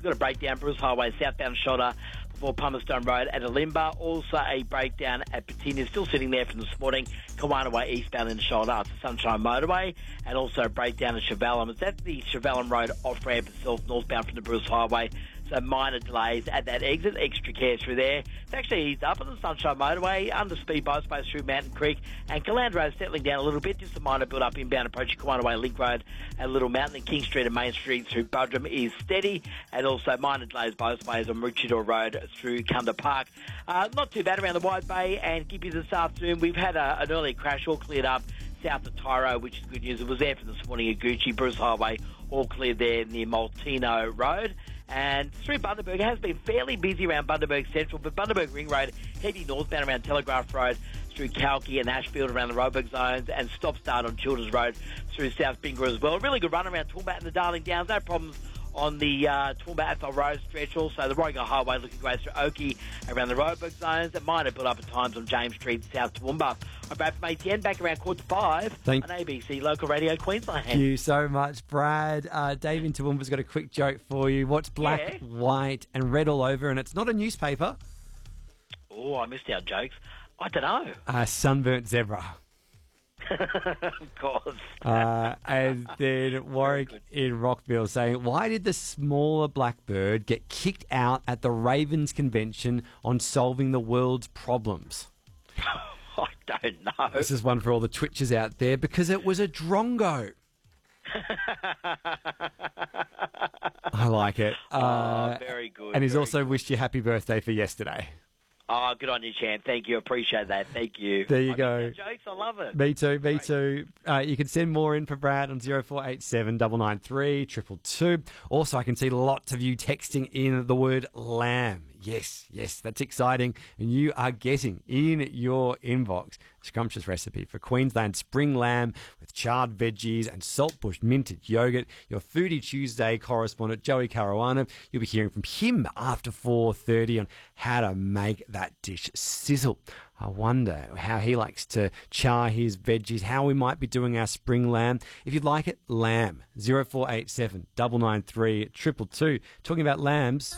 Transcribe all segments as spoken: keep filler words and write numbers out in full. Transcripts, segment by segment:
got a breakdown, Bruce Highway, southbound shoulder before Palmerston Road at Alimba. Also a breakdown at Patinia, still sitting there from this morning, Kawana Way eastbound in the shoulder up to Sunshine Motorway, and also a breakdown at Chevelham. It's at the Chevelham Road off-ramp itself, northbound from the Bruce Highway. So minor delays at that exit, extra care through there. It's actually eased up on the Sunshine Motorway, under speed both ways through Mountain Creek, and Calandra is settling down a little bit, just a minor build-up inbound approaching Kawana Way Link Road and Little Mountain, and King Street and Main Street through Budrum is steady, and also minor delays both ways on Maroochydore Road through Kunda Park. Uh, not too bad around the Wide Bay and Gippy this afternoon. We've had a, an early crash, all cleared up south of Tyro, which is good news. It was there from this morning at Gucci, Bruce Highway, all cleared there near Maltino Road. And through Bundaberg, it has been fairly busy around Bundaberg Central, but Bundaberg Ring Road, heading northbound around Telegraph Road, through Kalki and Ashfield around the Roebuck zones, and stop-start on Childers Road through South Bingara as well. Really good run around Toowoomba and the Darling Downs. No problems on the uh, Toowoomba Athol Road stretch. Also, the Warringah Highway looking great through Oakey around the Roebuck zones. It might have built up at times on James Street, South Toowoomba. I'm Brad from A T N, back around quarter to five Thank on A B C Local Radio Queensland. Thank you so much, Brad. Uh, Dave in Toowoomba's got a quick joke for you. What's black, Yeah. white, and red all over, and it's not a newspaper? Oh, I missed our jokes. I don't know. A sunburnt zebra. Of course. Uh, and then Warwick in Rockville saying, why did the smaller blackbird get kicked out at the Ravens convention on solving the world's problems? I don't know. This is one for all the twitchers out there, because it was a drongo. I like it. Uh, oh, very good. And he's very also good. wished you happy birthday for yesterday. Oh, good on you, Chan. Thank you. Appreciate that. Thank you. There you I go. miss our jokes. I love it. Me too, me Great. too. Uh, you can send more in for Brad on zero four eight seven nine nine three two two two. Also, I can see lots of you texting in the word lamb. Yes, yes, that's exciting. And you are getting in your inbox a scrumptious recipe for Queensland spring lamb with charred veggies and saltbush minted yogurt. Your Foodie Tuesday correspondent, Joey Caruana, you'll be hearing from him after four thirty on how to make that dish sizzle. I wonder how he likes to char his veggies, how we might be doing our spring lamb. If you'd like it, lamb, zero four eight seven nine nine three two two two. Talking about lambs,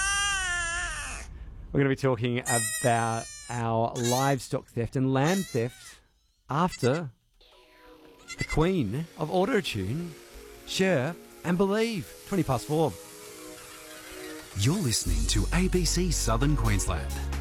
we're going to be talking about our livestock theft and lamb theft after the queen of Auto-Tune, Cher and Believe. twenty past four. You're listening to A B C Southern Queensland.